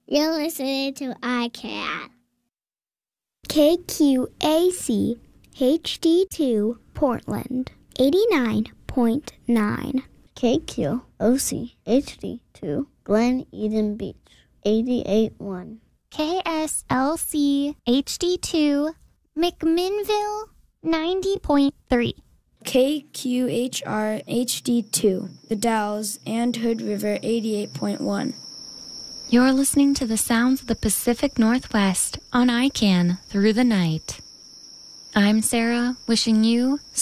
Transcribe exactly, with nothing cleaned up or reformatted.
You're listening to I CAN. K Q A C H D two Portland, eighty-nine point nine. K Q O C H D two Glen Eden Beach, eighty-eight point one. K S L C H D two McMinnville, ninety point three. K Q H R H D two The Dalles and Hood River, eighty-eight point one. You're listening to the sounds of the Pacific Northwest on I CAN through the night. I'm Sarah, wishing you